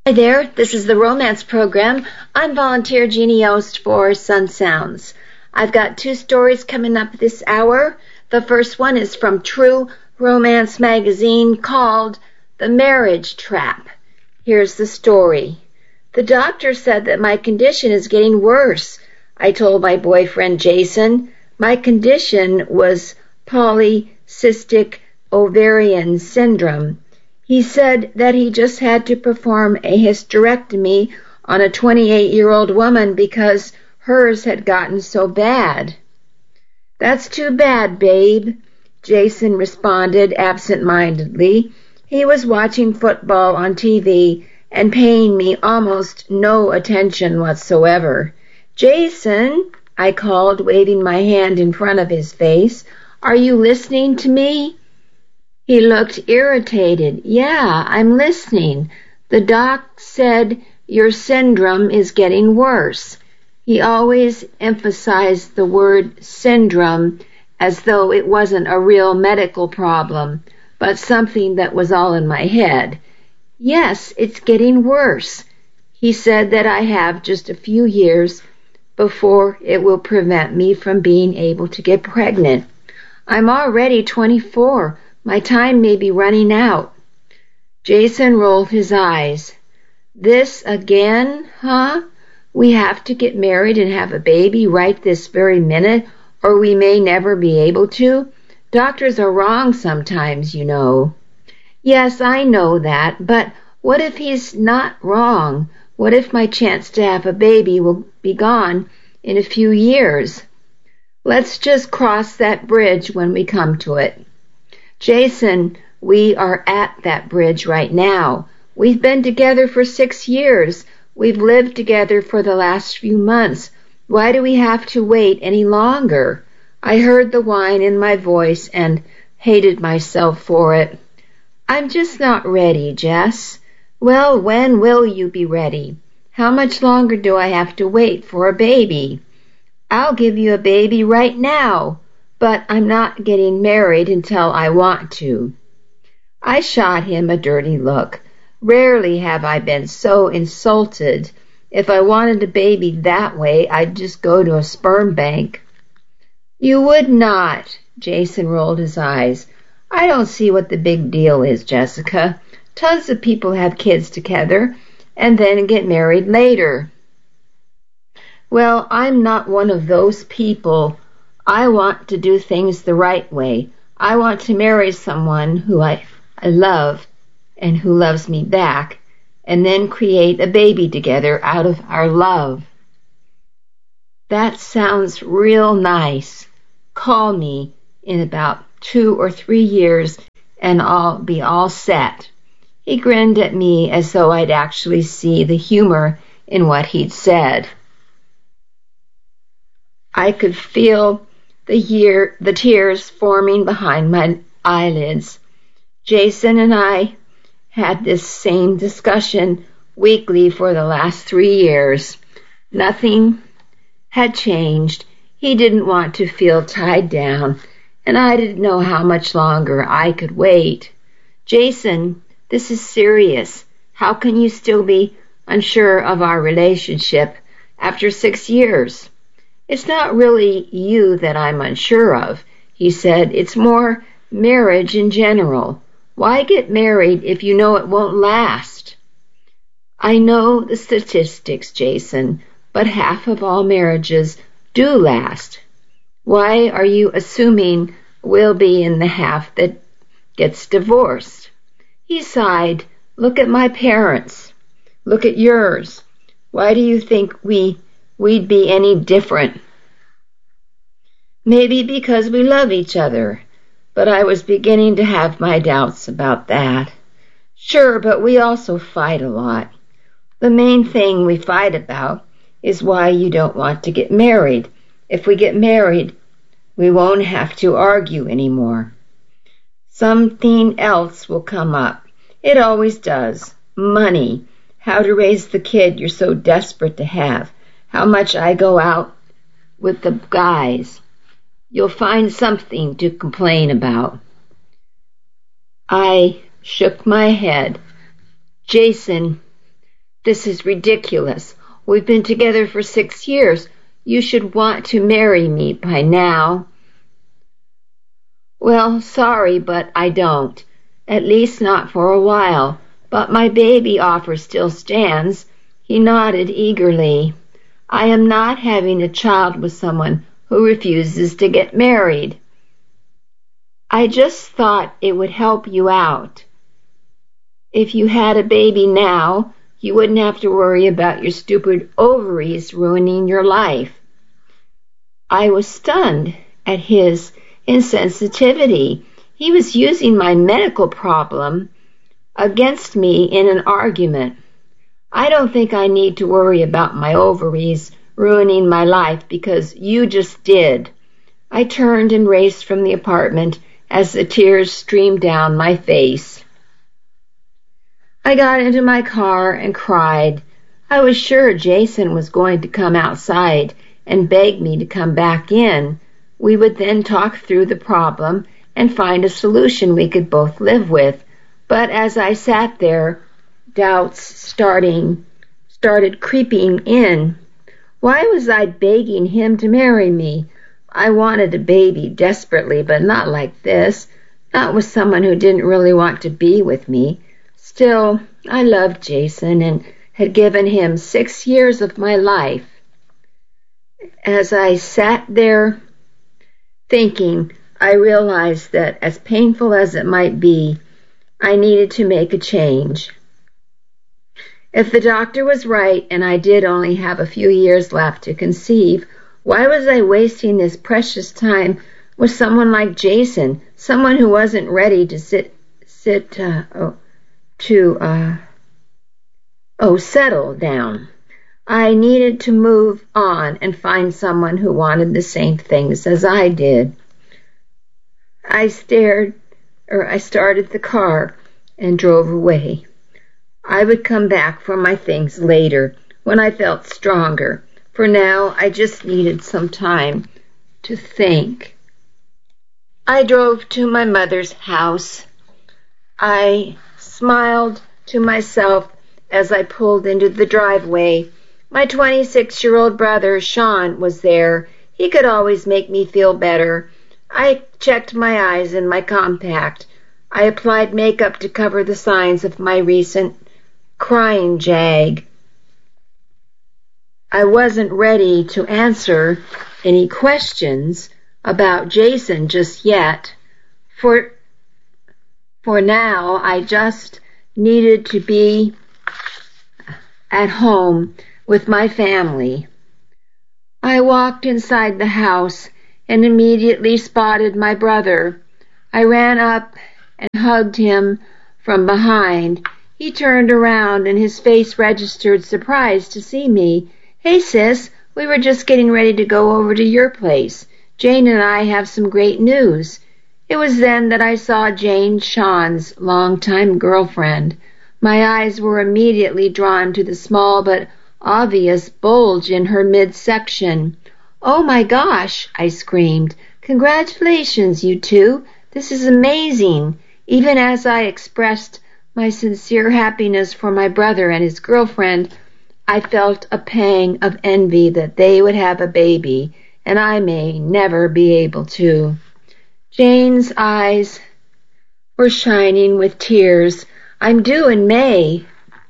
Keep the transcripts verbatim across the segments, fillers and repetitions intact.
Hi there, this is the Romance Program. I'm volunteer Jeannie Yost for Sun Sounds. I've got two stories coming up this hour. The first one is from True Romance Magazine called The Marriage Trap. Here's the story. The doctor said that my condition is getting worse. I told my boyfriend Jason my condition was polycystic ovarian syndrome. He said that he just had to perform a hysterectomy on a twenty-eight-year-old woman because hers had gotten so bad. That's too bad, babe, Jason responded absent-mindedly. He was watching football on T V and paying me almost no attention whatsoever. Jason, I called, waving my hand in front of his face, are you listening to me? He looked irritated. Yeah, I'm listening. The doc said your syndrome is getting worse. He always emphasized the word syndrome as though it wasn't a real medical problem, but something that was all in my head. Yes, it's getting worse. He said that I have just a few years before it will prevent me from being able to get pregnant. I'm already twenty-four. My time may be running out. Jason rolled his eyes. This again, huh? We have to get married and have a baby right this very minute, or we may never be able to. Doctors are wrong sometimes, you know. Yes, I know that, but what if he's not wrong? What if my chance to have a baby will be gone in a few years? Let's just cross that bridge when we come to it. Jason, we are at that bridge right now. We've been together for six years. We've lived together for the last few months. Why do we have to wait any longer? I heard the whine in my voice and hated myself for it. I'm just not ready, Jess. Well, when will you be ready? How much longer do I have to wait for a baby? I'll give you a baby right now. But I'm not getting married until I want to. I shot him a dirty look. Rarely have I been so insulted. If I wanted a baby that way, I'd just go to a sperm bank. You would not, Jason rolled his eyes. I don't see what the big deal is, Jessica. Tons of people have kids together and then get married later. Well, I'm not one of those people. I want to do things the right way. I want to marry someone who I, I love and who loves me back, and then create a baby together out of our love. That sounds real nice. Call me in about two or three years and I'll be all set. He grinned at me as though I'd actually see the humor in what he'd said. I could feel The year, the tears forming behind my eyelids. Jason and I had this same discussion weekly for the last three years. Nothing had changed. He didn't want to feel tied down, and I didn't know how much longer I could wait. Jason, this is serious. How can you still be unsure of our relationship after six years? It's not really you that I'm unsure of, he said. It's more marriage in general. Why get married if you know it won't last? I know the statistics, Jason, but half of all marriages do last. Why are you assuming we'll be in the half that gets divorced? He sighed. Look at my parents. Look at yours. Why do you think we we'd be any different? Maybe because we love each other, but I was beginning to have my doubts about that. Sure, but we also fight a lot. The main thing we fight about is why you don't want to get married. If we get married, we won't have to argue anymore. Something else will come up. It always does. Money. How to raise the kid you're so desperate to have. How much I go out with the guys. You'll find something to complain about. I shook my head. Jason, This is ridiculous. We've been together for six years. You should want to marry me by now." "Well, sorry, but I don't. At least not for a while. But my baby offer still stands." He nodded eagerly. "I am not having a child with someone who refuses to get married. I just thought it would help you out. If you had a baby now, you wouldn't have to worry about your stupid ovaries ruining your life." I was stunned at his insensitivity. He was using my medical problem against me in an argument. "I don't think I need to worry about my ovaries ruining my life because you just did." I turned and raced from the apartment as the tears streamed down my face. I got into my car and cried. I was sure Jason was going to come outside and beg me to come back in. We would then talk through the problem and find a solution we could both live with. But as I sat there, doubts starting started creeping in. Why was I begging him to marry me? I wanted a baby desperately, but not like this, not with someone who didn't really want to be with me. Still, I loved Jason and had given him six years of my life. As I sat there thinking, I realized that as painful as it might be, I needed to make a change. If the doctor was right and I did only have a few years left to conceive, why was I wasting this precious time with someone like Jason, someone who wasn't ready to sit, sit, uh, oh, to, uh, oh, settle down? I needed to move on and find someone who wanted the same things as I did. I stared, or I started the car and drove away. I would come back for my things later when I felt stronger. For now, I just needed some time to think. I drove to my mother's house. I smiled to myself as I pulled into the driveway. My twenty-six-year-old brother, Sean, was there. He could always make me feel better. I checked my eyes in my compact. I applied makeup to cover the signs of my recent crying jag. I wasn't ready to answer any questions about Jason just yet. For, for now, I just needed to be at home with my family. I walked inside the house and immediately spotted my brother. I ran up and hugged him from behind. He turned around and his face registered surprise to see me. "Hey, sis, we were just getting ready to go over to your place. Jane and I have some great news." It was then that I saw Jane, Sean's longtime girlfriend. My eyes were immediately drawn to the small but obvious bulge in her midsection. "Oh my gosh," I screamed. "Congratulations, you two. This is amazing." Even as I expressed my sincere happiness for my brother and his girlfriend, I felt a pang of envy that they would have a baby, and I may never be able to. Jane's eyes were shining with tears. "I'm due in May."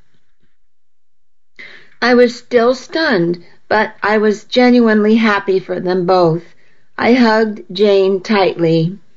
I was still stunned, but I was genuinely happy for them both. I hugged Jane tightly.